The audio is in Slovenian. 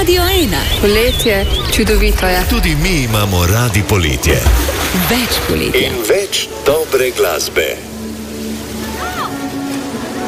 Radio 1. Poletje, čudovito je. Tudi mi imamo radi poletje. Več poletja. In več dobre glasbe.